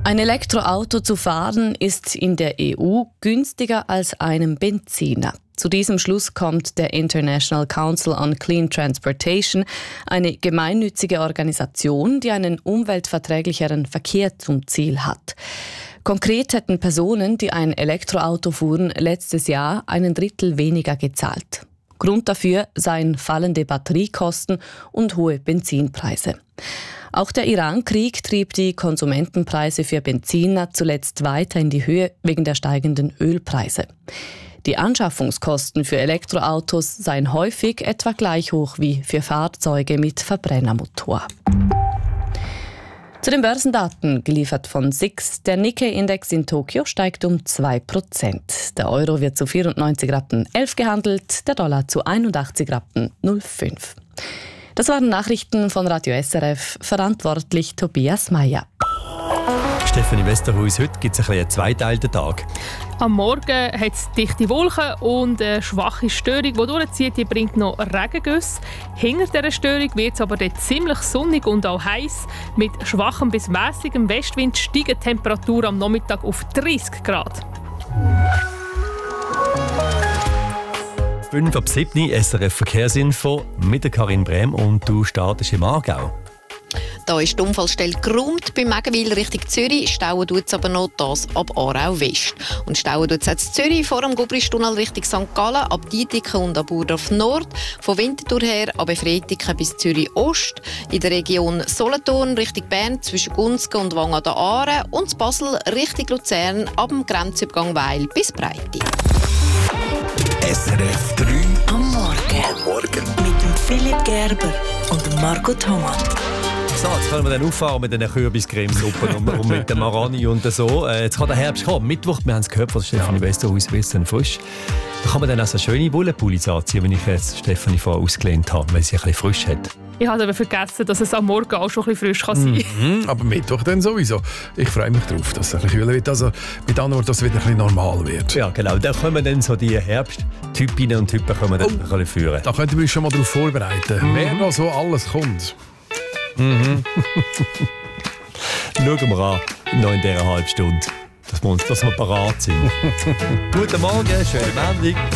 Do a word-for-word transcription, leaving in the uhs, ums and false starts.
Ein Elektroauto zu fahren ist in der E U günstiger als einem Benziner. Zu diesem Schluss kommt der International Council on Clean Transportation, eine gemeinnützige Organisation, die einen umweltverträglicheren Verkehr zum Ziel hat. Konkret hätten Personen, die ein Elektroauto fuhren, letztes Jahr einen Drittel weniger gezahlt. Grund dafür seien fallende Batteriekosten und hohe Benzinpreise. Auch der Iran-Krieg trieb die Konsumentenpreise für Benziner zuletzt weiter in die Höhe wegen der steigenden Ölpreise. Die Anschaffungskosten für Elektroautos seien häufig etwa gleich hoch wie für Fahrzeuge mit Verbrennermotor. Zu den Börsendaten, geliefert von S I X. Der Nikkei-Index in Tokio steigt um zwei Prozent. Der Euro wird zu vierundneunzig Rappen elf gehandelt, der Dollar zu einundachtzig Rappen null Komma fünf. Das waren Nachrichten von Radio S R F, verantwortlich Tobias Meyer. Stefanie Westerhuis, heute gibt es ein einen zweiteilten Tag. Am Morgen hat es dichte Wolken und eine schwache Störung, die durchzieht, die bringt noch Regengüsse. Hinter dieser Störung wird es aber dann ziemlich sonnig und auch heiß. Mit schwachem bis mäßigem Westwind steigen die Temperaturen am Nachmittag auf dreißig Grad. fünf ab sieben S R F Verkehrsinfo mit der Karin Brehm und du startest im Aargau. Da ist die Unfallstelle geräumt bei Megenwil Richtung Zürich. Stauen tut es aber noch das ab Aarau West. Und stauen tut es jetzt in Zürich vor dem Gubristunnel Richtung Sankt Gallen, ab Dietiken und ab Burdorf Nord. Von Winterthur her ab Efretiken bis Zürich Ost. In der Region Solothurn Richtung Bern zwischen Gunzgen und Wang an der Aare. Und in Basel Richtung Luzern ab dem Grenzübergang Weil bis Breite. S R F drei am Morgen. Am Morgen. Mit dem Philipp Gerber und Marco Thomas. So, jetzt können wir dann auffahren mit den Kürbiscremesuppen und, und mit dem Marani und so. Äh, jetzt kann der Herbst kommen. Mittwoch, wir haben es gehört von Stefanie Westerhuis, bisschen frisch. Da kann man dann also schöne Wollenpullis anziehen, wenn ich jetzt Stefanie vorher ausgelehnt habe, weil sie ein bisschen frisch hat. Ich habe aber vergessen, dass es am Morgen auch schon ein bisschen frisch kann sein kann. Mhm, aber Mittwoch dann sowieso. Ich freue mich darauf, dass es ein bisschen kühler wird. Also mit anderen Worten, dass es wieder ein bisschen normal wird. Ja, genau. Da können dann so die Herbsttypinnen und Typen können wir dann oh, ein bisschen führen. Da könnten wir uns schon mal darauf vorbereiten, mhm. wer noch so alles kommt. Mhm. Schauen wir an, noch in dieser halben Stunde, dass wir, dass wir parat sind. Guten Morgen, schönen Abend.